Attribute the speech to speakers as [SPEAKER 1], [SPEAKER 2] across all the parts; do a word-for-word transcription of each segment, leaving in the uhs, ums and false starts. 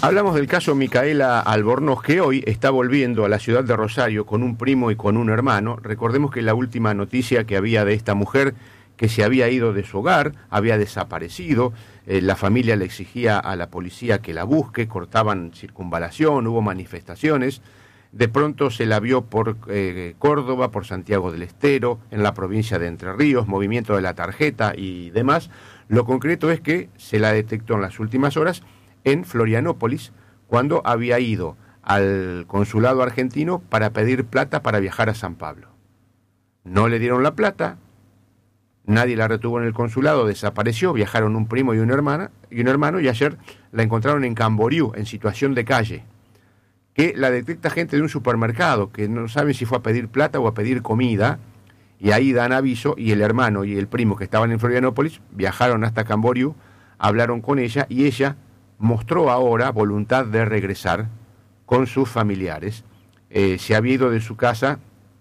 [SPEAKER 1] Hablamos del caso Micaela Albornoz, que hoy está volviendo a la ciudad de Rosario con un primo y con un hermano. Recordemos que la última noticia que había de esta mujer, que se había ido de su hogar, había desaparecido, eh, la familia le exigía a la policía que la busque, cortaban circunvalación, hubo manifestaciones. De pronto se la vio por eh, Córdoba, por Santiago del Estero, en la provincia de Entre Ríos, movimiento de la tarjeta y demás. Lo concreto es que se la detectó en las últimas horas en Florianópolis, cuando había ido al consulado argentino para pedir plata para viajar a San Pablo. No le dieron la plata, nadie la retuvo en el consulado, desapareció, viajaron un primo y una hermana y un hermano, y ayer la encontraron en Camboriú, en situación de calle, que la detecta gente de un supermercado, que no saben si fue a pedir plata o a pedir comida, y ahí dan aviso, y el hermano y el primo que estaban en Florianópolis viajaron hasta Camboriú, hablaron con ella, y ella mostró ahora voluntad de regresar con sus familiares. Eh, se había ido de su casa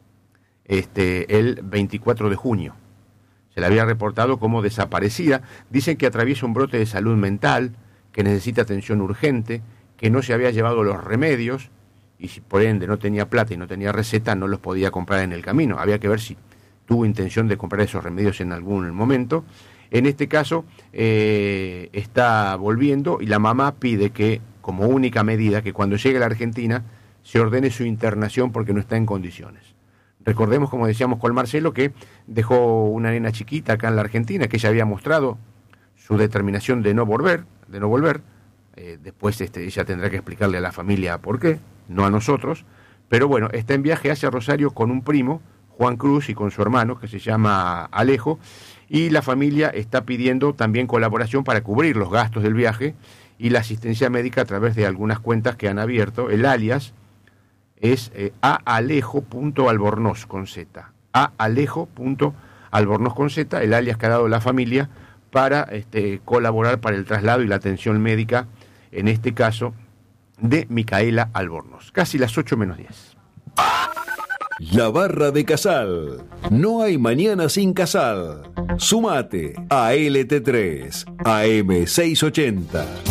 [SPEAKER 1] este, el veinticuatro de junio. Se la había reportado como desaparecida. Dicen que atraviesa un brote de salud mental, que necesita atención urgente, que no se había llevado los remedios, y si por ende no tenía plata y no tenía receta, no los podía comprar en el camino. Había que ver si tuvo intención de comprar esos remedios en algún momento. En este caso, eh, está volviendo, y la mamá pide que, como única medida, que cuando llegue a la Argentina se ordene su internación porque no está en condiciones. Recordemos, como decíamos con Marcelo, que dejó una nena chiquita acá en la Argentina, que ella había mostrado su determinación de no volver, de no volver. Eh, después este, ella tendrá que explicarle a la familia por qué, no a nosotros. Pero bueno, está en viaje hacia Rosario con un primo, Juan Cruz, y con su hermano, que se llama Alejo. Y la familia está pidiendo también colaboración para cubrir los gastos del viaje y la asistencia médica a través de algunas cuentas que han abierto. El alias es eh, aalejo.albornoz con Z. aalejo.albornoz con Z, el alias que ha dado la familia para este, colaborar para el traslado y la atención médica, en este caso, de Micaela Albornoz. Casi las ocho menos diez.
[SPEAKER 2] La Barra de Casal. No hay mañana sin Casal. Sumate a L T tres, A M seiscientos ochenta.